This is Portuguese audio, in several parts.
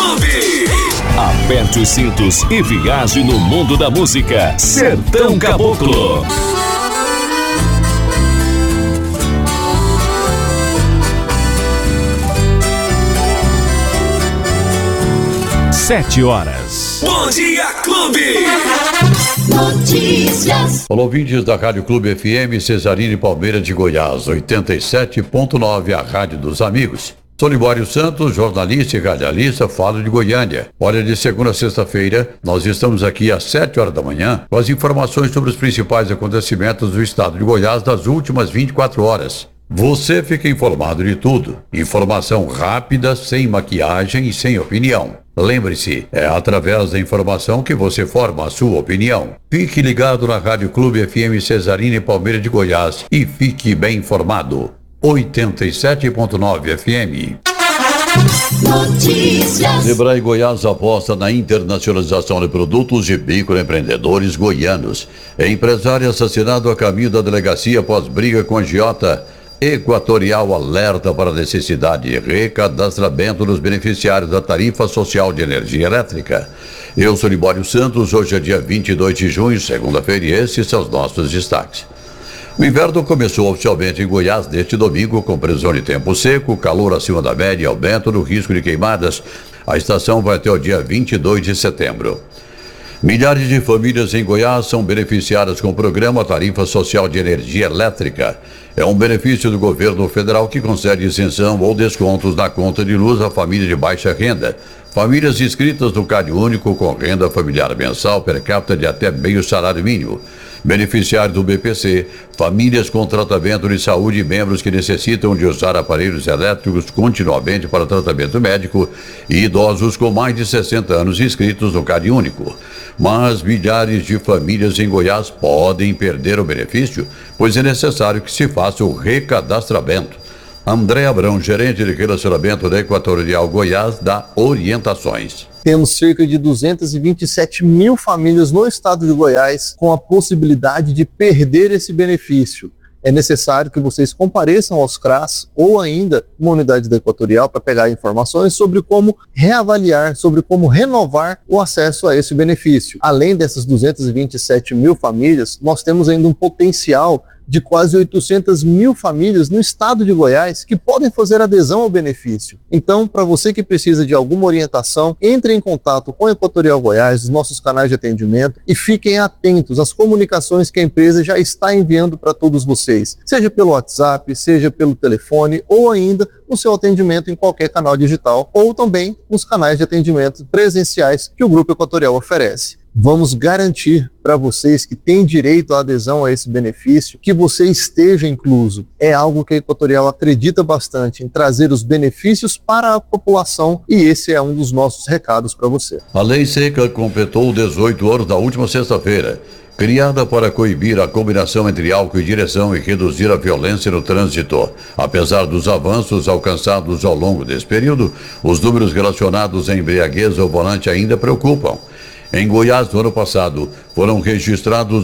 Clube. Aperte os cintos e viaje no mundo da música. Sertão Caboclo. Sete horas. Bom dia, Clube. Notícias. Olá, ouvintes da Rádio Clube FM Cesarine Palmeira de Goiás, 87.9, a rádio dos amigos. Sou Libório Santos, jornalista e radialista, falo de Goiânia. Olha, de segunda a sexta-feira, nós estamos aqui às 7 horas da manhã com as informações sobre os principais acontecimentos do estado de Goiás das últimas 24 horas. Você fica informado de tudo. Informação rápida, sem maquiagem e sem opinião. Lembre-se, é através da informação que você forma a sua opinião. Fique ligado na Rádio Clube FM Cesarine Palmeira de Goiás e fique bem informado. 87.9 FM. Notícias. Sebrae Goiás aposta na internacionalização de produtos de microempreendedores goianos. Empresário assassinado a caminho da delegacia após briga com agiota. Equatorial alerta para a necessidade de recadastramento dos beneficiários da tarifa social de energia elétrica. Eu sou Libório Santos, hoje é dia 22 de junho, segunda-feira, e esses são os nossos destaques. O inverno começou oficialmente em Goiás neste domingo, com previsão de tempo seco, calor acima da média e aumento do risco de queimadas. A estação vai até o dia 22 de setembro. Milhares de famílias em Goiás são beneficiadas com o programa Tarifa Social de Energia Elétrica. É um benefício do governo federal que concede isenção ou descontos na conta de luz à família de baixa renda. Famílias inscritas no CadÚnico com renda familiar mensal per capita de até meio salário mínimo. Beneficiários do BPC, famílias com tratamento de saúde e membros que necessitam de usar aparelhos elétricos continuamente para tratamento médico e idosos com mais de 60 anos inscritos no CadÚnico. Mas milhares de famílias em Goiás podem perder o benefício, pois é necessário que se faça o recadastramento. André Abrão, gerente de relacionamento da Equatorial Goiás, dá orientações. Temos cerca de 227 mil famílias no estado de Goiás com a possibilidade de perder esse benefício. É necessário que vocês compareçam aos CRAS ou ainda uma unidade da Equatorial para pegar informações sobre como reavaliar, sobre como renovar o acesso a esse benefício. Além dessas 227 mil famílias, nós temos ainda um potencial de quase 800 mil famílias no estado de Goiás que podem fazer adesão ao benefício. Então, para você que precisa de alguma orientação, entre em contato com a Equatorial Goiás, os nossos canais de atendimento, e fiquem atentos às comunicações que a empresa já está enviando para todos vocês, seja pelo WhatsApp, seja pelo telefone ou ainda no seu atendimento em qualquer canal digital ou também nos canais de atendimento presenciais que o Grupo Equatorial oferece. Vamos garantir para vocês que têm direito à adesão a esse benefício, que você esteja incluso. É algo que a Equatorial acredita bastante em trazer os benefícios para a população e esse é um dos nossos recados para você. A Lei Seca completou 18 anos na última sexta-feira. Criada para coibir a combinação entre álcool e direção e reduzir a violência no trânsito. Apesar dos avanços alcançados ao longo desse período, os números relacionados à embriaguez ao volante ainda preocupam. Em Goiás, no ano passado, foram registrados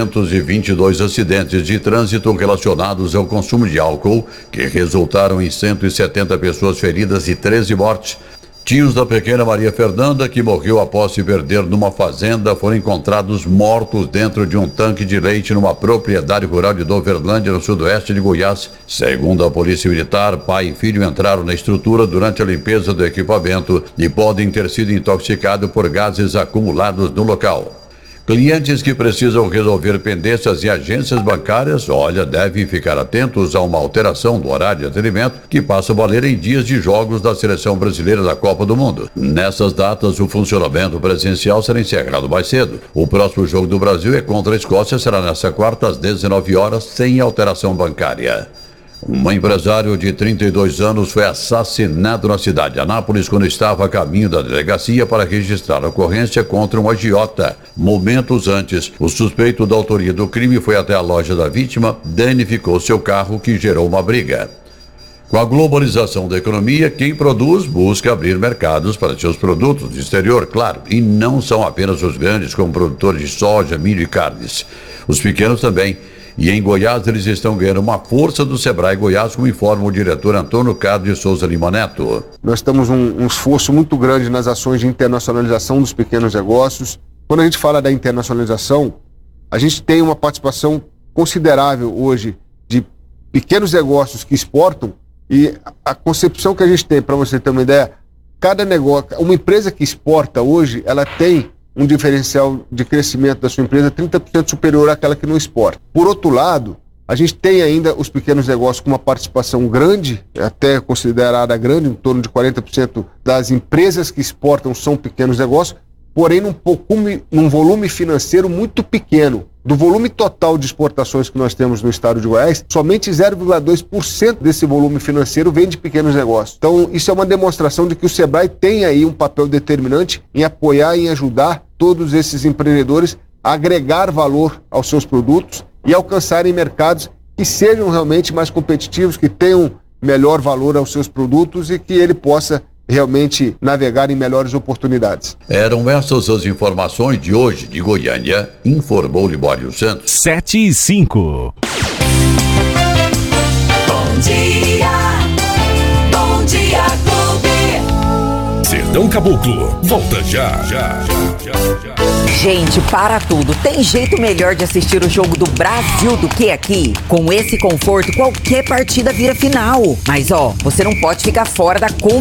222 acidentes de trânsito relacionados ao consumo de álcool, que resultaram em 170 pessoas feridas e 13 mortes. Tios da pequena Maria Fernanda, que morreu após se perder numa fazenda, foram encontrados mortos dentro de um tanque de leite numa propriedade rural de Doverlândia, no sudoeste de Goiás. Segundo a Polícia Militar, pai e filho entraram na estrutura durante a limpeza do equipamento e podem ter sido intoxicados por gases acumulados no local. Clientes que precisam resolver pendências em agências bancárias, devem ficar atentos a uma alteração do horário de atendimento que passa a valer em dias de jogos da Seleção Brasileira da Copa do Mundo. Nessas datas, o funcionamento presencial será encerrado mais cedo. O próximo jogo do Brasil é contra a Escócia, será nesta quarta às 19 horas, sem alteração bancária. Um empresário de 32 anos foi assassinado na cidade de Anápolis quando estava a caminho da delegacia para registrar a ocorrência contra um agiota. Momentos antes, o suspeito da autoria do crime foi até a loja da vítima, danificou seu carro, que gerou uma briga. Com a globalização da economia, quem produz busca abrir mercados para seus produtos do exterior, claro, e não são apenas os grandes como produtores de soja, milho e carnes. Os pequenos também. E em Goiás eles estão ganhando uma força do Sebrae Goiás, como informa o diretor Antônio Carlos de Souza Lima Neto. Nós temos um esforço muito grande nas ações de internacionalização dos pequenos negócios. Quando a gente fala da internacionalização, a gente tem uma participação considerável hoje de pequenos negócios que exportam, e a concepção que a gente tem, para você ter uma ideia, cada negócio, uma empresa que exporta hoje, ela tem um diferencial de crescimento da sua empresa 30% superior àquela que não exporta. Por outro lado, a gente tem ainda os pequenos negócios com uma participação grande, até considerada grande, em torno de 40% das empresas que exportam são pequenos negócios, porém num volume financeiro muito pequeno. Do volume total de exportações que nós temos no estado de Goiás, somente 0,2% desse volume financeiro vem de pequenos negócios. Então, isso é uma demonstração de que o Sebrae tem aí um papel determinante em apoiar e ajudar todos esses empreendedores a agregar valor aos seus produtos e alcançarem mercados que sejam realmente mais competitivos, que tenham melhor valor aos seus produtos e que ele possa realmente navegar em melhores oportunidades. Eram essas as informações de hoje de Goiânia, informou Libório Santos. 7:05. Bom dia, Clube. Sertão Caboclo, volta já. Gente, para tudo. Tem jeito melhor de assistir o jogo do Brasil do que aqui? Com esse conforto, qualquer partida vira final. Mas você não pode ficar fora da